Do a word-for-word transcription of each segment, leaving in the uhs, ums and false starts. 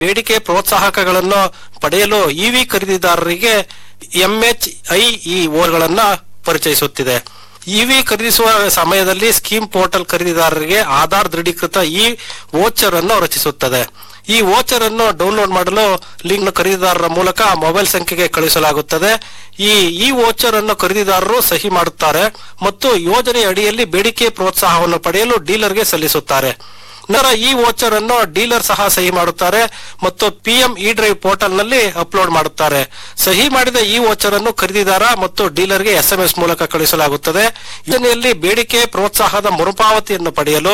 ಬೇಡಿಕೆ ಪ್ರೋತ್ಸಾಹಕಗಳನ್ನು ಪಡೆಯಲು ಇವಿ ಖರೀದಿದಾರರಿಗೆ ಎಂಎಚ್ಐಇಒಗಳನ್ನ ಪರಿಚಯಿಸುತ್ತಿದೆ. ಇವಿ ಖರೀದಿಸುವ ಸಮಯದಲ್ಲಿ ಸ್ಕೀಮ್ ಪೋರ್ಟಲ್ ಖರೀದಿದಾರರಿಗೆ ಆಧಾರ್ ದೃಢೀಕೃತ ಇ ವೋಚರ್ ಅನ್ನು ರಚಿಸುತ್ತದೆ. ಈ ವೋಚರ್ ಅನ್ನು ಡೌನ್ಲೋಡ್ ಮಾಡಲು ಲಿಂಕ್ ಖರೀದಿದಾರರ ಮೂಲಕ ಮೊಬೈಲ್ ಸಂಖ್ಯೆಗೆ ಕಳುಹಿಸಲಾಗುತ್ತದೆ. ಈ ಇ ವೋಚರ್ ಅನ್ನು ಖರೀದಿದಾರರು ಸಹಿ ಮಾಡುತ್ತಾರೆ ಮತ್ತು ಯೋಜನೆ ಅಡಿಯಲ್ಲಿ ಬೇಡಿಕೆ ಪ್ರೋತ್ಸಾಹವನ್ನು ಪಡೆಯಲು ಡೀಲರ್ಗೆ ಸಲ್ಲಿಸುತ್ತಾರೆ. ನಂತರ ಈ ವೋಚರ್ ಅನ್ನು ಡೀಲರ್ ಸಹ ಸಹಿ ಮಾಡುತ್ತಾರೆ ಮತ್ತು ಪಿಎಂ ಇ ಡ್ರೈವ್ ಪೋರ್ಟಲ್ ನಲ್ಲಿ ಅಪ್ಲೋಡ್ ಮಾಡುತ್ತಾರೆ. ಸಹಿ ಮಾಡಿದ ಈ ವೋಚರ್ ಅನ್ನು ಖರೀದಿದಾರ ಮತ್ತು ಡೀಲರ್ಗೆ ಎಸ್ಎಂಎಸ್ ಮೂಲಕ ಕಳುಹಿಸಲಾಗುತ್ತದೆ. ಯೋಜನೆಯಲ್ಲಿ ಬೇಡಿಕೆ ಪ್ರೋತ್ಸಾಹದ ಮರುಪಾವತಿಯನ್ನು ಪಡೆಯಲು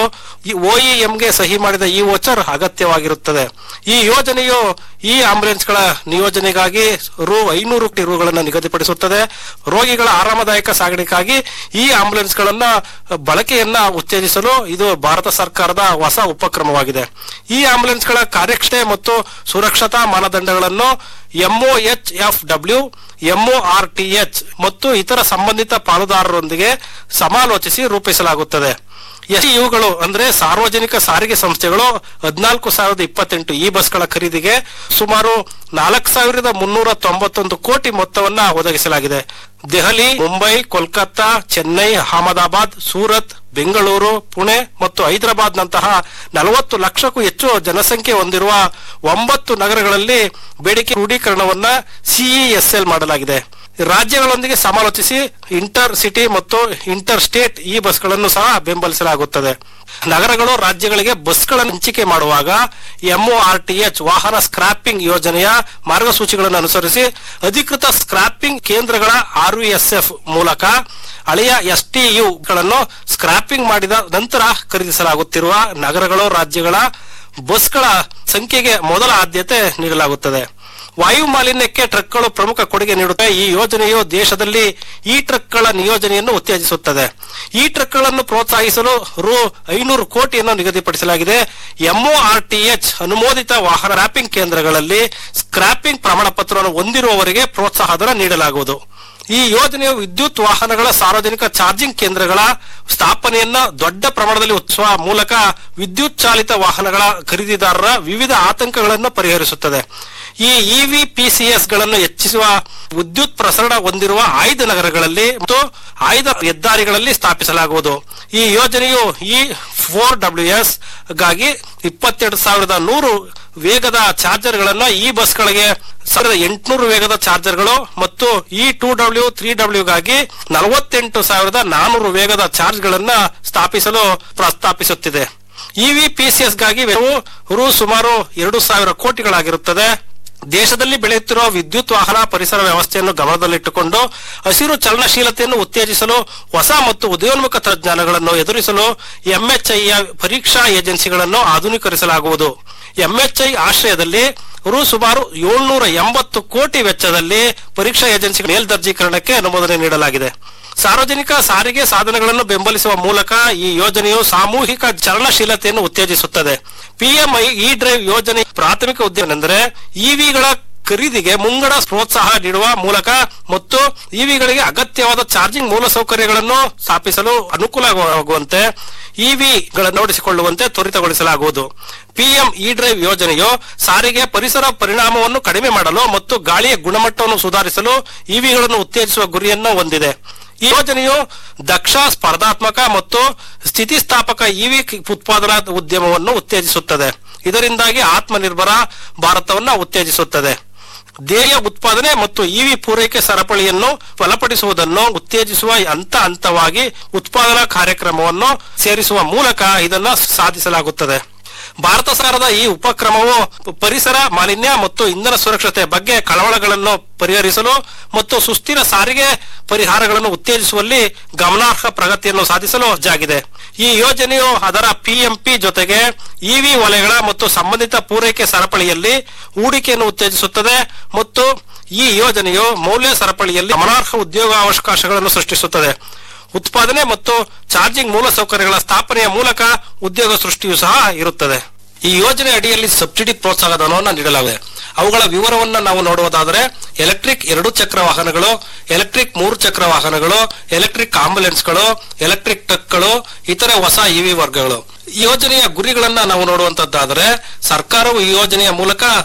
ಒಇಎಂಗೆ ಸಹಿ ಮಾಡಿದ ಈ ವೋಚರ್ ಅಗತ್ಯವಾಗಿರುತ್ತದೆ. ಈ ಯೋಜನೆಯು ಈ ಆಂಬ್ಯುಲೆನ್ಸ್ಗಳ ನಿಯೋಜನೆಗಾಗಿ ರು ಐನೂರು ಕೋಟಿ ರುಗಳನ್ನು ನಿಗದಿಪಡಿಸುತ್ತದೆ. ರೋಗಿಗಳ ಆರಾಮದಾಯಕ ಸಾಗಣೆಗಾಗಿ ಈ ಆಂಬ್ಯುಲೆನ್ಸ್ಗಳನ್ನ ಬಳಕೆಯನ್ನ ಉತ್ತೇಜಿಸಲು ಇದು ಭಾರತ ಸರ್ಕಾರದ ಹೊಸ ಉಪಕ್ರಮವಾಗಿದೆ. ಈ ಆಂಬ್ಯುಲೆನ್ಸ್ಗಳ ಕಾರ್ಯಕ್ಷಮತೆ ಮತ್ತು ಸುರಕ್ಷತಾ ಮಾನದಂಡಗಳನ್ನು ಎಂಒಎಚ್ ಎಫ್ ಡಬ್ಲ್ಯೂ ಎಂಒಆರ್ಟಿಎಚ್ ಮತ್ತು ಇತರ ಸಂಬಂಧಿತ ಪಾಲುದಾರರೊಂದಿಗೆ ಸಮಾಲೋಚಿಸಿ ರೂಪಿಸಲಾಗುತ್ತದೆ. ಇವುಗಳು ಅಂದ್ರೆ ಸಾರ್ವಜನಿಕ ಸಾರಿಗೆ ಸಂಸ್ಥೆಗಳು ಹದಿನಾಲ್ಕು ಸಾವಿರದ ಇಪ್ಪತ್ತೆಂಟು ಈ ಬಸ್ಗಳ ಖರೀದಿಗೆ ಸುಮಾರು ನಾಲ್ಕು ಸಾವಿರದ ಮುನ್ನೂರ ತೊಂಬತ್ತೊಂದು ಕೋಟಿ ಮೊತ್ತವನ್ನ ಒದಗಿಸಲಾಗಿದೆ. ದೆಹಲಿ, ಮುಂಬೈ, ಕೋಲ್ಕತ್ತಾ, ಚೆನ್ನೈ, ಅಹಮದಾಬಾದ್, ಸೂರತ್, ಬೆಂಗಳೂರು, ಪುಣೆ ಮತ್ತು ಹೈದರಾಬಾದ್ ನಂತಹ ನಲವತ್ತು ಲಕ್ಷಕ್ಕೂ ಹೆಚ್ಚು ಜನಸಂಖ್ಯೆ ಹೊಂದಿರುವ ಒಂಬತ್ತು ನಗರಗಳಲ್ಲಿ ಬೇಡಿಕೆ ಕ್ರೋಢೀಕರಣವನ್ನ ಸಿಇಎಸ್ಎಲ್ ಮಾಡಲಾಗಿದೆ. ರಾಜ್ಯಗಳೊಂದಿಗೆ ಸಮಾಲೋಚಿಸಿ ಇಂಟರ್ ಸಿಟಿ ಮತ್ತು ಇಂಟರ್ ಸ್ಟೇಟ್ ಈ ಬಸ್ಗಳನ್ನು ಸಹ ಬೆಂಬಲಿಸಲಾಗುತ್ತದೆ. ನಗರಗಳು ರಾಜ್ಯಗಳಿಗೆ ಬಸ್ಗಳನ್ನು ಹಂಚಿಕೆ ಮಾಡುವಾಗ ಎಂಒಆರ್ಟಿಎಚ್ ವಾಹನ ಸ್ಕ್ರಾಪಿಂಗ್ ಯೋಜನೆಯ ಮಾರ್ಗಸೂಚಿಗಳನ್ನು ಅನುಸರಿಸಿ ಅಧಿಕೃತ ಸ್ಕ್ರಾಪಿಂಗ್ ಕೇಂದ್ರಗಳ ಆರ್ವಿಎಸ್ಎಫ್ ಮೂಲಕ ಹಳೆಯ ಎಸ್ಟಿಯುಗಳನ್ನು ಸ್ಕ್ರಾಪಿಂಗ್ ಮಾಡಿದ ನಂತರ ಖರೀದಿಸಲಾಗುತ್ತಿರುವ ನಗರಗಳು ರಾಜ್ಯಗಳ ಬಸ್ಗಳ ಸಂಖ್ಯೆಗೆ ಮೊದಲ ಆದ್ಯತೆ ನೀಡಲಾಗುತ್ತದೆ. ವಾಯು ಮಾಲಿನ್ಯಕ್ಕೆ ಟ್ರಕ್ಗಳು ಪ್ರಮುಖ ಕೊಡುಗೆ ನೀಡುತ್ತವೆ. ಈ ಯೋಜನೆಯು ದೇಶದಲ್ಲಿ ಈ ಟ್ರಕ್ಗಳ ನಿಯೋಜನೆಯನ್ನು ಉತ್ತೇಜಿಸುತ್ತದೆ. ಈ ಟ್ರಕ್ಗಳನ್ನು ಪ್ರೋತ್ಸಾಹಿಸಲು ರು ಐನೂರು ಕೋಟಿಯನ್ನು ನಿಗದಿಪಡಿಸಲಾಗಿದೆ. ಎಂಒಆರ್ಟಿಎಚ್ ಅನುಮೋದಿತ ವಾಹನ ಸ್ಕ್ರಾಪಿಂಗ್ ಕೇಂದ್ರಗಳಲ್ಲಿ ಸ್ಕ್ರಾಪಿಂಗ್ ಪ್ರಮಾಣ ಪತ್ರವನ್ನು ಹೊಂದಿರುವವರಿಗೆ ಪ್ರೋತ್ಸಾಹಧನ ನೀಡಲಾಗುವುದು. ಈ ಯೋಜನೆಯು ವಿದ್ಯುತ್ ವಾಹನಗಳ ಸಾರ್ವಜನಿಕ ಚಾರ್ಜಿಂಗ್ ಕೇಂದ್ರಗಳ ಸ್ಥಾಪನೆಯನ್ನ ದೊಡ್ಡ ಪ್ರಮಾಣದಲ್ಲಿ ಉತ್ಸುವ ಮೂಲಕ ವಿದ್ಯುತ್ ಚಾಲಿತ ವಾಹನಗಳ ಖರೀದಿದಾರರ ವಿವಿಧ ಆತಂಕಗಳನ್ನು ಪರಿಹರಿಸುತ್ತದೆ. ಈ ಇವಿ ಪಿಸಿಎಸ್ ಗಳನ್ನು ಹೆಚ್ಚಿಸುವ ವಿದ್ಯುತ್ ಪ್ರಸರಣ ಹೊಂದಿರುವ ಆಯ್ದ ನಗರಗಳಲ್ಲಿ ಮತ್ತು ಆಯ್ದ ಹೆದ್ದಾರಿಗಳಲ್ಲಿ ಸ್ಥಾಪಿಸಲಾಗುವುದು. ಈ ಯೋಜನೆಯು ಈ ಫೋರ್ ಡಬ್ಲ್ಯೂ ಎಸ್ ಗಾಗಿ ಇಪ್ಪತ್ತೆರಡು ಸಾವಿರದ ನೂರು ವೇಗದ ಚಾರ್ಜರ್ಗಳನ್ನ ಈ ಬಸ್ಗಳಿಗೆ ಸಾವಿರದ ಎಂಟುನೂರು ವೇಗದ ಚಾರ್ಜರ್ಗಳು ಮತ್ತು ಈ ಟೂ ಡಬ್ಲ್ಯೂ ತ್ರೀ ಡಬ್ಲ್ಯೂ ಗಾಗಿ ನಲವತ್ತೆಂಟು ಸಾವಿರದ ನಾನೂರು ವೇಗದ ಚಾರ್ಜ್ ಗಳನ್ನ ಸ್ಥಾಪಿಸಲು ಪ್ರಸ್ತಾಪಿಸುತ್ತಿದೆ. ಇವಿ ಪಿಸಿಎಸ್ ಗಾಗಿ ರು ಸುಮಾರು ಎರಡು ಸಾವಿರ ಕೋಟಿಗಳಾಗಿರುತ್ತದೆ. ದೇಶದಲ್ಲಿ ಬೆಳೆಯುತ್ತಿರುವ ವಿದ್ಯುತ್ ವಾಹನ ಪರಿಸರ ವ್ಯವಸ್ಥೆಯನ್ನು ಗಮನದಲ್ಲಿಟ್ಟುಕೊಂಡು ಹಸಿರು ಚಲನಶೀಲತೆಯನ್ನು ಉತ್ತೇಜಿಸಲು ಹೊಸ ಮತ್ತು ಉದಯೋನ್ಮುಖ ತಂತ್ರಜ್ಞಾನಗಳನ್ನು ಎದುರಿಸಲು ಎಂಎಚ್ಐಯ ಪರೀಕ್ಷಾ ಏಜೆನ್ಸಿಗಳನ್ನು ಆಧುನೀಕರಿಸಲಾಗುವುದು. ಎಂಎಚ್ಐ ಆಶ್ರಯದಲ್ಲಿ ರು ಸುಮಾರು ಏಳ್ನೂರ ಎಂಬತ್ತು ಕೋಟಿ ವೆಚ್ಚದಲ್ಲಿ ಪರೀಕ್ಷಾ ಏಜೆನ್ಸಿಗಳ ಮೇಲ್ದರ್ಜೀಕರಣಕ್ಕೆ ಅನುಮೋದನೆ ನೀಡಲಾಗಿದೆ. ಸಾರ್ವಜನಿಕ ಸಾರಿಗೆ ಸಾಧನಗಳನ್ನು ಬೆಂಬಲಿಸುವ ಮೂಲಕ ಈ ಯೋಜನೆಯು ಸಾಮೂಹಿಕ ಚಲನಶೀಲತೆಯನ್ನು ಉತ್ತೇಜಿಸುತ್ತದೆ. ಪಿಎಂಐ ಇ ಡ್ರೈವ್ ಯೋಜನೆ ಪ್ರಾಥಮಿಕ ಉದ್ದೇಶವೆಂದರೆ ಇವಿಗಳ ಖರೀದಿಗೆ ಮುಂಗಡ ಪ್ರೋತ್ಸಾಹ ನೀಡುವ ಮೂಲಕ ಮತ್ತು ಇವಿಗಳಿಗೆ ಅಗತ್ಯವಾದ ಚಾರ್ಜಿಂಗ್ ಮೂಲಸೌಕರ್ಯಗಳನ್ನು ಸ್ಥಾಪಿಸಲು ಅನುಕೂಲವಾಗುವಂತೆ ಇವಿಗಳನ್ನು ನೋಡಿಸಿಕೊಳ್ಳುವಂತೆ ತ್ವರಿತಗೊಳಿಸಲಾಗುವುದು. ಪಿಎಂ ಇ ಡ್ರೈವ್ ಯೋಜನೆಯು ಸಾರಿಗೆ ಪರಿಸರ ಪರಿಣಾಮವನ್ನು ಕಡಿಮೆ ಮಾಡಲು ಮತ್ತು ಗಾಳಿಯ ಗುಣಮಟ್ಟವನ್ನು ಸುಧಾರಿಸಲು ಇವಿಗಳನ್ನು ಉತ್ತೇಜಿಸುವ ಗುರಿಯನ್ನು ಹೊಂದಿದೆ. ಈ ಯೋಜನೆಯು ದಕ್ಷ, ಸ್ಪರ್ಧಾತ್ಮಕ ಮತ್ತು ಸ್ಥಿತಿಸ್ಥಾಪಕ ಇವಿ ಉತ್ಪಾದನಾ ಉದ್ಯಮವನ್ನು ಉತ್ತೇಜಿಸುತ್ತದೆ. ಇದರಿಂದಾಗಿ ಆತ್ಮನಿರ್ಭರ ಭಾರತವನ್ನು ಉತ್ತೇಜಿಸುತ್ತದೆ. ದೇಹ ಉತ್ಪಾದನೆ ಮತ್ತು ಇವಿ ಪೂರೈಕೆ ಸರಪಳಿಯನ್ನು ಬಲಪಡಿಸುವುದನ್ನು ಉತ್ತೇಜಿಸುವ ಹಂತ ಹಂತವಾಗಿ ಉತ್ಪಾದನಾ ಕಾರ್ಯಕ್ರಮವನ್ನು ಸೇರಿಸುವ ಮೂಲಕ ಇದನ್ನು ಸಾಧಿಸಲಾಗುತ್ತದೆ. ಭಾರತ ಸರ್ಕಾರದ ಈ ಉಪಕ್ರಮವು ಪರಿಸರ ಮಾಲಿನ್ಯ ಮತ್ತು ಇಂಧನ ಸುರಕ್ಷತೆ ಬಗ್ಗೆ ಕಳವಳಗಳನ್ನು ಪರಿಹರಿಸಲು ಮತ್ತು ಸುಸ್ಥಿರ ಸಾರಿಗೆ ಪರಿಹಾರಗಳನ್ನು ಉತ್ತೇಜಿಸುವಲ್ಲಿ ಗಮನಾರ್ಹ ಪ್ರಗತಿಯನ್ನು ಸಾಧಿಸಲು ಸಜ್ಜಾಗಿದೆ. ಈ ಯೋಜನೆಯು ಅದರ ಪಿಎಂಪಿ ಜೊತೆಗೆ ಇವಿ ವಲಯಗಳ ಮತ್ತು ಸಂಬಂಧಿತ ಪೂರೈಕೆ ಸರಪಳಿಯಲ್ಲಿ ಹೂಡಿಕೆಯನ್ನು ಉತ್ತೇಜಿಸುತ್ತದೆ ಮತ್ತು ಈ ಯೋಜನೆಯು ಮೌಲ್ಯ ಸರಪಳಿಯಲ್ಲಿ ಗಮನಾರ್ಹ ಉದ್ಯೋಗಾವಕಾಶಗಳನ್ನು ಸೃಷ್ಟಿಸುತ್ತದೆ. ಉತ್ಪಾದನೆ ಮತ್ತು ಚಾರ್ಜಿಂಗ್ ಮೂಲಸೌಕರ್ಯಗಳ ಸ್ಥಾಪನೆಯ ಮೂಲಕ ಉದ್ಯೋಗ ಸೃಷ್ಟಿಯೂ ಸಹ ಇರುತ್ತದೆ. ಈ ಯೋಜನೆ ಅಡಿಯಲ್ಲಿ ಸಬ್ಸಿಡಿ ಪ್ರೋತ್ಸಾಹ ಧನವನ್ನು ನೀಡಲಾಗಿದೆ. ಅವುಗಳ ವಿವರವನ್ನ ನಾವು ನೋಡುವುದಾದರೆ ಎಲೆಕ್ಟ್ರಿಕ್ ಎರಡು ಚಕ್ರ ವಾಹನಗಳು, ಎಲೆಕ್ಟ್ರಿಕ್ ಮೂರು ಚಕ್ರ ವಾಹನಗಳು, ಎಲೆಕ್ಟ್ರಿಕ್ ಆಂಬುಲೆನ್ಸ್ಗಳು, ಎಲೆಕ್ಟ್ರಿಕ್ ಟ್ರಕ್ಗಳು, ಇತರೆ ಹೊಸ ಇವಿ ವರ್ಗಗಳು. ಈ ಯೋಜನೆಯ ಗುರಿಗಳನ್ನ ನಾವು ನೋಡುವಂತದ್ದಾದರೆ ಸರ್ಕಾರವು ಈ ಯೋಜನೆಯ ಮೂಲಕ